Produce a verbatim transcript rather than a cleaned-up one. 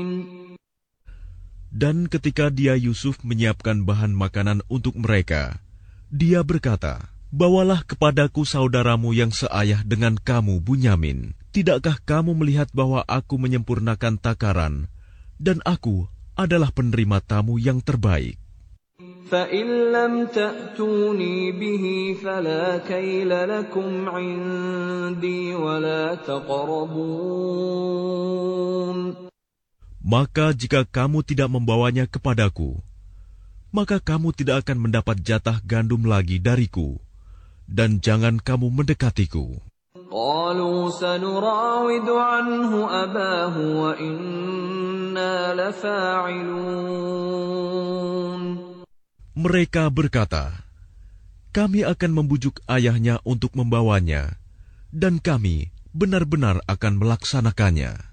Dan ketika dia Yusuf menyiapkan bahan makanan untuk mereka, dia berkata, "Bawalah kepadaku saudaramu yang seayah dengan kamu, Bunyamin. Tidakkah kamu melihat bahwa aku menyempurnakan takaran, dan aku adalah penerima tamu yang terbaik? فَإِن لَّمْ تَأْتُونِي بِهِ فَلَا كَيْلَ لَكُمْ عِندِي وَلَا تَقْرَبُونِ." Maka jika kamu tidak membawanya kepadaku, maka kamu tidak akan mendapat jatah gandum lagi dariku, dan jangan kamu mendekatiku. قَالُوا سَنُرَاوِدُ عَنْهُ أَبَاهُ وَإِنَّا لَفَاعِلُونَ. Mereka berkata, "Kami akan membujuk ayahnya untuk membawanya, dan kami benar-benar akan melaksanakannya."